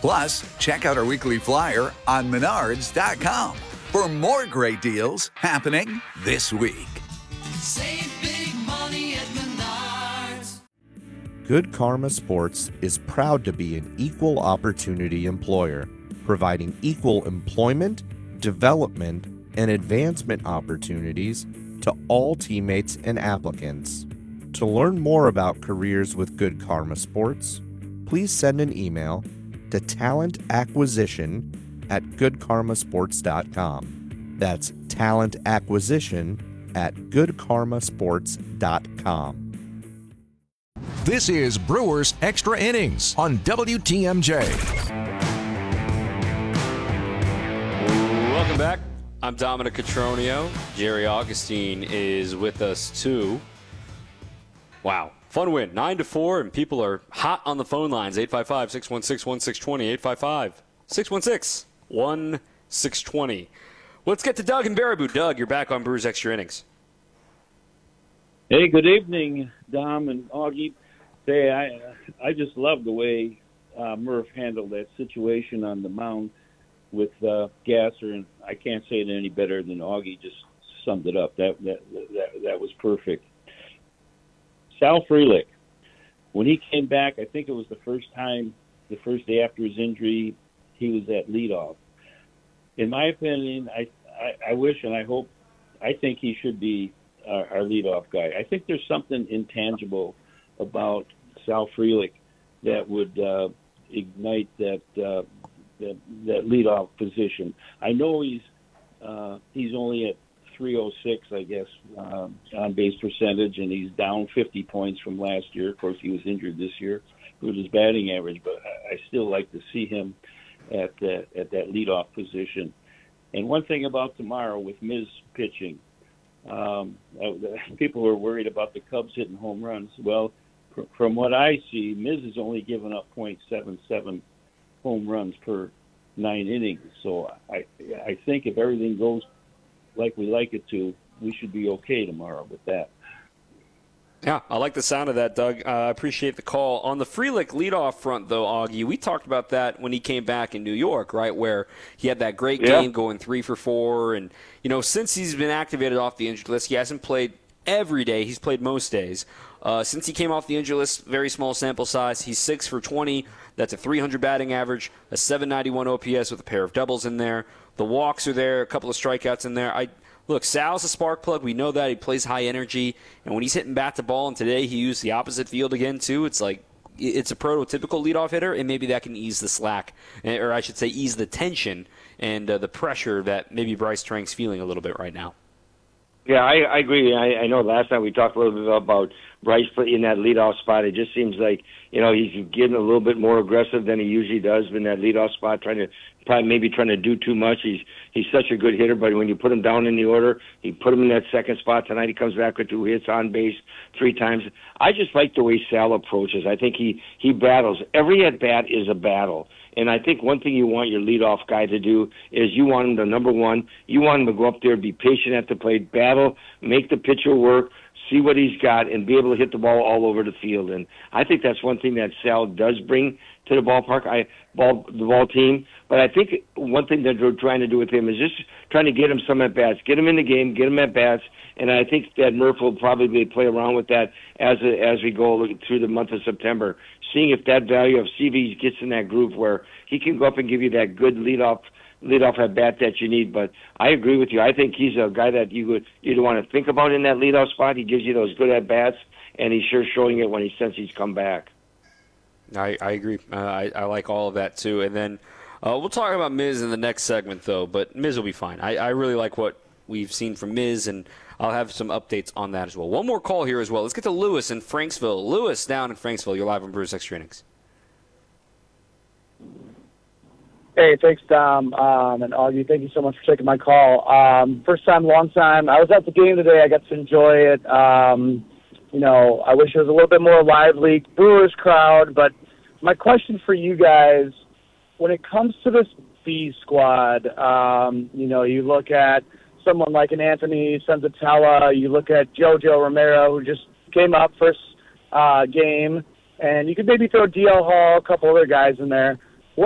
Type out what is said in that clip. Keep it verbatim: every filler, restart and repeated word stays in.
Plus, check out our weekly flyer on menards dot com for more great deals happening this week. Save big money at Menards. Good Karma Sports is proud to be an equal opportunity employer, providing equal employment, development, and advancement opportunities to all teammates and applicants. To learn more about careers with Good Karma Sports, please send an email to talent acquisition at good karma sports dot com. That's talent acquisition at good karma sports dot com. This is Brewers Extra Innings on W T M J. Welcome back. I'm Dominic Cotroneo. Jerry Augustine is with us too. Wow. Fun win, nine to four, and people are hot on the phone lines. eight five five, six one six, one six two zero, eight five five, six one six, one six two zero. Let's get to Doug and Baraboo. Doug, you're back on Brewers Extra Innings. Hey, good evening, Dom and Augie. Say, I I just love the way uh, Murph handled that situation on the mound with uh, Gasser, and I can't say it any better than Augie just summed it up. That that that, that was perfect. Sal Frelick, when he came back, I think it was the first time, the first day after his injury, he was at leadoff. In my opinion, I, I, I wish and I hope, I think he should be our, our leadoff guy. I think there's something intangible about Sal Frelick that would uh, ignite that, uh, that that leadoff position. I know he's uh, he's only at three oh six, I guess, um, on base percentage, and he's down fifty points from last year. Of course, he was injured this year with his batting average, but I still like to see him at that at that leadoff position. And one thing about tomorrow with Miz pitching, um, people are worried about the Cubs hitting home runs. Well, from what I see, Miz has only given up point seven seven home runs per nine innings. So I I think if everything goes like we like it to, we should be okay tomorrow with that. Yeah, I like the sound of that, Doug. I uh, appreciate the call. On the Frelick leadoff front, though, Augie, we talked about that when he came back in New York, right, where he had that great yeah. game going three for four. And, you know, since he's been activated off the injured list, he hasn't played every day. He's played most days. Uh, since he came off the injured list, very small sample size, he's six for twenty. That's a three hundred batting average, a seven ninety-one O P S with a pair of doubles in there. The walks are there, a couple of strikeouts in there. I Look, Sal's a spark plug. We know that. He plays high energy. And when he's hitting bat to ball, and today he used the opposite field again, too, it's like it's a prototypical leadoff hitter, and maybe that can ease the slack, or I should say ease the tension and uh, the pressure that maybe Bryce Trank's feeling a little bit right now. Yeah, I, I agree. I, I know last night we talked a little bit about Bryce in that leadoff spot. It just seems like, you know, he's getting a little bit more aggressive than he usually does in that leadoff spot, trying to probably maybe trying to do too much. He's he's such a good hitter, but when you put him down in the order, he put him in that second spot. Tonight he comes back with two hits on base three times. I just like the way Sal approaches. I think he, he battles. Every at-bat is a battle. And I think one thing you want your leadoff guy to do is you want him to, number one, you want him to go up there, be patient at the plate, battle, make the pitcher work, see what he's got, and be able to hit the ball all over the field. And I think that's one thing that Sal does bring to the ballpark, I ball the ball team. But I think one thing that they're trying to do with him is just trying to get him some at-bats, get him in the game, get him at-bats. And I think that Murph will probably play around with that as as we go through the month of September, seeing if that value of C V gets in that groove where he can go up and give you that good leadoff leadoff at bat that you need. But I agree with you. I think he's a guy that you would you'd want to think about in that leadoff spot. He gives you those good at bats, and he's sure showing it when he since he's come back. I, I agree. Uh, I, I like all of that too. And then uh, we'll talk about Miz in the next segment, though. But Miz will be fine. I, I really like what we've seen from Miz, and I'll have some updates on that as well. One more call here as well. Let's get to Lewis in Franksville. Lewis down in Franksville. You're live on Brewers Extra Innings. Hey, thanks, Dom, um, and Augie. Thank you so much for taking my call. Um, first time, long time. I was at the game today. I got to enjoy it. Um, you know, I wish it was a little bit more lively, Brewers crowd. But my question for you guys, when it comes to this B squad, um, you know, you look at someone like an Anthony Senzatella, you look at Jojo Romero, who just came up first uh, game, and you could maybe throw D L Hall, a couple other guys in there.